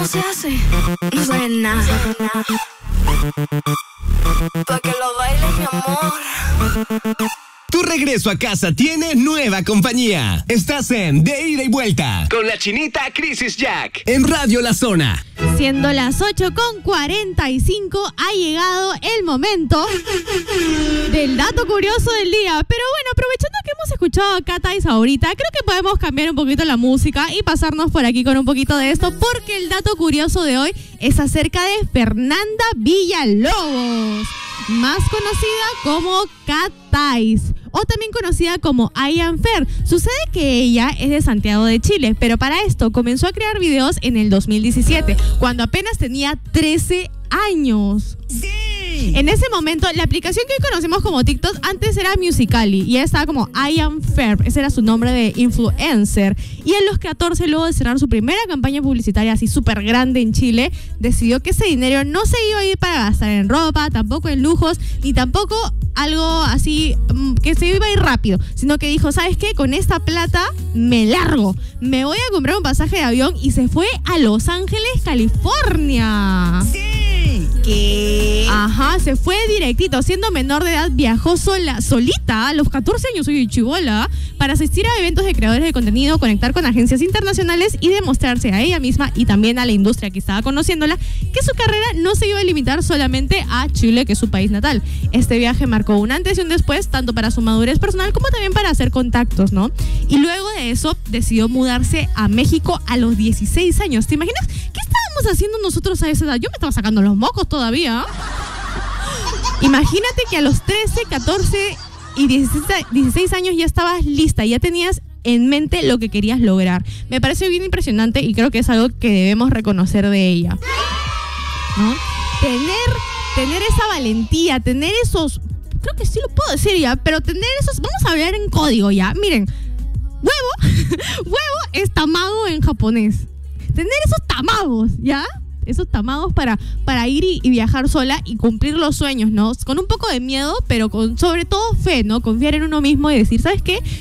se hace? No sé nada. Pa' que lo bailes, mi amor. Tu regreso a casa tiene nueva compañía. Estás en De Ida y Vuelta con la chinita Crisis Jack en Radio La Zona. Siendo las 8:45, ha llegado el momento del dato curioso del día. Pero bueno, aprovechando que hemos escuchado a Catais ahorita, creo que podemos cambiar un poquito la música y pasarnos por aquí con un poquito de esto, porque el dato curioso de hoy es acerca de Fernanda Villalobos, más conocida como Catais, o también conocida como I Am Fer. Sucede que ella es de Santiago de Chile, pero para esto comenzó a crear videos en el 2017, cuando apenas tenía 13 años. ¡Sí! En ese momento, la aplicación que hoy conocemos como TikTok antes era Musical.ly y ella estaba como I Am Fer, ese era su nombre de influencer. Y en los 14, luego de cerrar su primera campaña publicitaria así súper grande en Chile, decidió que ese dinero no se iba a ir para gastar en ropa, tampoco en lujos, ni tampoco algo así que se iba a ir rápido, sino que dijo, ¿sabes qué? Con esta plata me largo, me voy a comprar un pasaje de avión, y se fue a Los Ángeles, California. ¡Sí! ¿Qué? Ajá, se fue directito. Siendo menor de edad, viajó solita a los 14 años, soy chibola, para asistir a eventos de creadores de contenido, conectar con agencias internacionales y demostrarse a ella misma y también a la industria que estaba conociéndola que su carrera no se iba a limitar solamente a Chile, que es su país natal. Este viaje marcó un antes y un después, tanto para su madurez personal como también para hacer contactos, ¿no? Y luego de eso decidió mudarse a México a los 16 años. ¿Te imaginas qué estábamos haciendo nosotros a esa edad? Yo me estaba sacando los mocos todavía. Imagínate que a los 13, 14 y 16 años ya estabas lista, ya tenías en mente lo que querías lograr. Me parece bien impresionante y creo que es algo que debemos reconocer de ella, ¿no? Tener esa valentía, tener esos, creo que sí lo puedo decir ya, pero tener esos, vamos a hablar en código ya, miren, huevo es tamago en japonés. Tener esos tamagos, ¿ya? Esos tamagos para ir y viajar sola y cumplir los sueños, ¿no? Con un poco de miedo, pero con sobre todo fe, ¿no? Confiar en uno mismo y decir, ¿sabes qué?